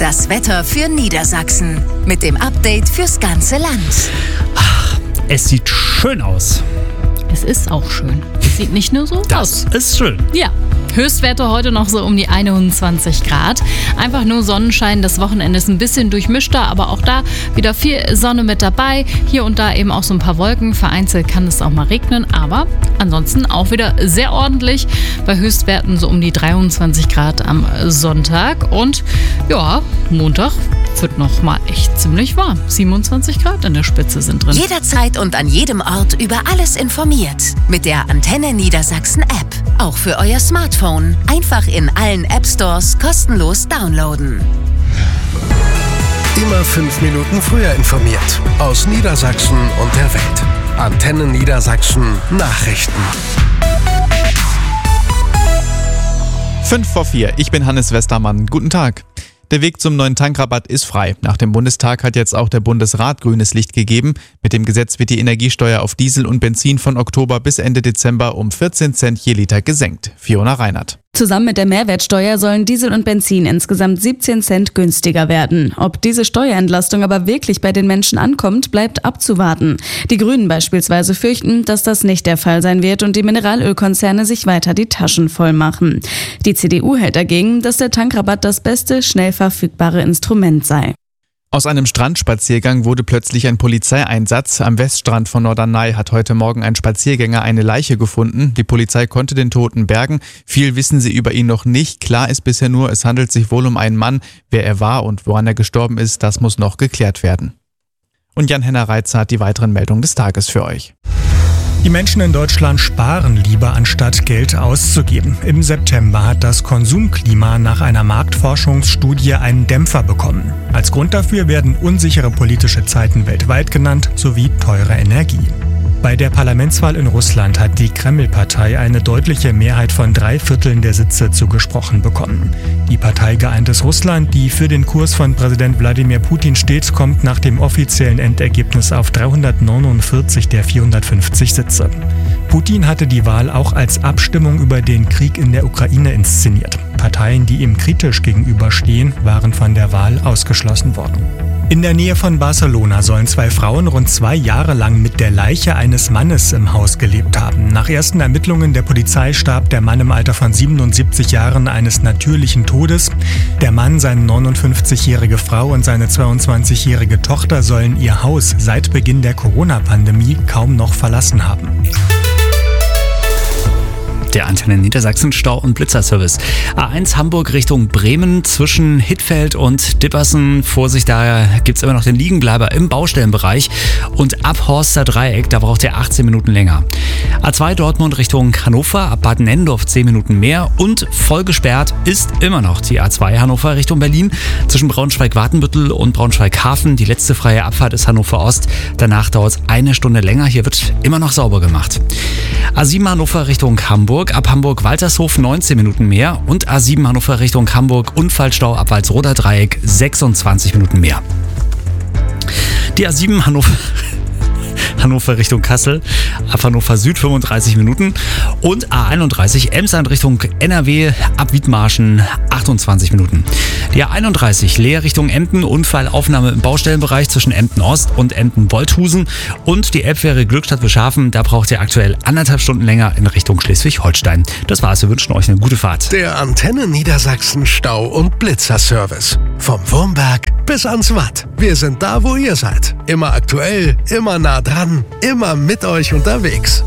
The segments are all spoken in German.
Das Wetter für Niedersachsen mit dem Update fürs ganze Land. Ach, es sieht schön aus. Es ist auch schön. Es sieht nicht nur so aus. Das ist schön. Ja. Höchstwerte heute noch so um die 21 Grad. Einfach nur Sonnenschein. Das Wochenende ist ein bisschen durchmischter, aber auch da wieder viel Sonne mit dabei. Hier und da eben auch so ein paar Wolken. Vereinzelt kann es auch mal regnen, aber ansonsten auch wieder sehr ordentlich. Bei Höchstwerten so um die 23 Grad am Sonntag. Und ja, Montag wird noch mal echt ziemlich warm. 27 Grad in der Spitze sind drin. Jederzeit und an jedem Ort über alles informiert. Mit der Antenne Niedersachsen App. Auch für euer Smartphone. Einfach in allen App Stores kostenlos downloaden. Immer 5 Minuten früher informiert. Aus Niedersachsen und der Welt. Antenne Niedersachsen Nachrichten. 5:04. Ich bin Hannes Westermann. Guten Tag. Der Weg zum neuen Tankrabatt ist frei. Nach dem Bundestag hat jetzt auch der Bundesrat grünes Licht gegeben. Mit dem Gesetz wird die Energiesteuer auf Diesel und Benzin von Oktober bis Ende Dezember um 14 Cent je Liter gesenkt. Fiona Reinert. Zusammen mit der Mehrwertsteuer sollen Diesel und Benzin insgesamt 17 Cent günstiger werden. Ob diese Steuerentlastung aber wirklich bei den Menschen ankommt, bleibt abzuwarten. Die Grünen beispielsweise fürchten, dass das nicht der Fall sein wird und die Mineralölkonzerne sich weiter die Taschen voll machen. Die CDU hält dagegen, dass der Tankrabatt das beste, schnell verfügbare Instrument sei. Aus einem Strandspaziergang wurde plötzlich ein Polizeieinsatz. Am Weststrand von Norderney hat heute Morgen ein Spaziergänger eine Leiche gefunden. Die Polizei konnte den Toten bergen. Viel wissen sie über ihn noch nicht. Klar ist bisher nur, es handelt sich wohl um einen Mann. Wer er war und woran er gestorben ist, das muss noch geklärt werden. Und Jan-Henner Reitzer hat die weiteren Meldungen des Tages für euch. Die Menschen in Deutschland sparen lieber, anstatt Geld auszugeben. Im September hat das Konsumklima nach einer Marktforschungsstudie einen Dämpfer bekommen. Als Grund dafür werden unsichere politische Zeiten weltweit genannt, sowie teure Energie. Bei der Parlamentswahl in Russland hat die Kreml-Partei eine deutliche Mehrheit von 3/4 der Sitze zugesprochen bekommen. Die Partei Geeintes Russland, die für den Kurs von Präsident Wladimir Putin steht, kommt nach dem offiziellen Endergebnis auf 349 der 450 Sitze. Putin hatte die Wahl auch als Abstimmung über den Krieg in der Ukraine inszeniert. Parteien, die ihm kritisch gegenüberstehen, waren von der Wahl ausgeschlossen worden. In der Nähe von Barcelona sollen 2 Frauen rund 2 Jahre lang mit der Leiche eines Mannes im Haus gelebt haben. Nach ersten Ermittlungen der Polizei starb der Mann im Alter von 77 Jahren eines natürlichen Todes. Der Mann, seine 59-jährige Frau und seine 22-jährige Tochter sollen ihr Haus seit Beginn der Corona-Pandemie kaum noch verlassen haben. Der Antenne Niedersachsen Stau- und Blitzerservice. A1 Hamburg Richtung Bremen zwischen Hittfeld und Dippersen. Vorsicht, da gibt's immer noch den Liegenbleiber im Baustellenbereich. Und ab Horster Dreieck, da braucht ihr 18 Minuten länger. A2 Dortmund Richtung Hannover, ab Bad Nennendorf 10 Minuten mehr. Und voll gesperrt ist immer noch die A2 Hannover Richtung Berlin. Zwischen Braunschweig-Wartenbüttel und Braunschweig-Hafen. Die letzte freie Abfahrt ist Hannover Ost. Danach dauert es 1 Stunde länger. Hier wird immer noch sauber gemacht. A7 Hannover Richtung Hamburg. Ab Hamburg-Waltershof 19 Minuten mehr und A7 Hannover Richtung Hamburg Unfallstau ab Walsroder Dreieck 26 Minuten mehr. Die A7 Hannover Richtung Kassel, ab Hannover Süd 35 Minuten und A31 Emsland Richtung NRW ab Wiedmarschen 28 Minuten. Die A31 Leer Richtung Emden, Unfallaufnahme im Baustellenbereich zwischen Emden Ost und Emden Wolthusen und die Elbfähre Glückstadt Wilshafen, da braucht ihr aktuell 1,5 Stunden länger in Richtung Schleswig-Holstein. Das war's, wir wünschen euch eine gute Fahrt. Der Antenne Niedersachsen Stau- und Blitzerservice. Vom Wurmberg bis ans Watt. Wir sind da, wo ihr seid. Immer aktuell, immer nah dran, immer mit euch unterwegs.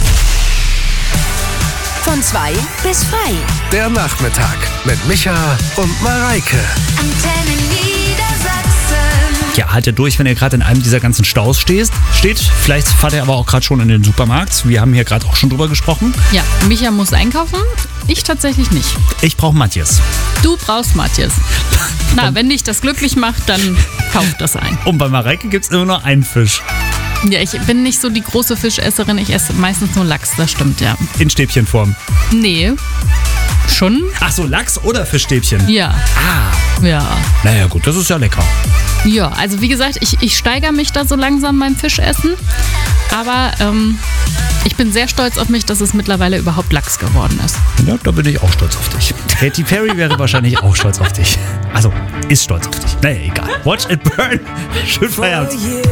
Von 2 bis frei. Der Nachmittag mit Micha und Mareike. Antenne Niedersachsen. Ja, haltet durch, wenn ihr gerade in einem dieser ganzen Staus steht. Vielleicht fahrt ihr aber auch gerade schon in den Supermarkt. Wir haben hier gerade auch schon drüber gesprochen. Ja, Micha muss einkaufen, ich tatsächlich nicht. Ich brauche Matthias. Du brauchst Matthias. Na, wenn dich das glücklich macht, dann kauf das ein. Und bei Mareike gibt es immer nur einen Fisch. Ja, ich bin nicht so die große Fischesserin. Ich esse meistens nur Lachs, das stimmt, ja. In Stäbchenform. Nee. Schon? Ach so, Lachs oder Fischstäbchen? Ja. Ah. Ja. Naja gut, das ist ja lecker. Ja, also wie gesagt, ich steigere mich da so langsam beim Fischessen. Aber Ich bin sehr stolz auf mich, dass es mittlerweile überhaupt Lachs geworden ist. Ja, da bin ich auch stolz auf dich. Katy Perry wäre wahrscheinlich auch stolz auf dich. Also, ist stolz auf dich. Naja, egal. Watch it burn. Schönen Feierabend.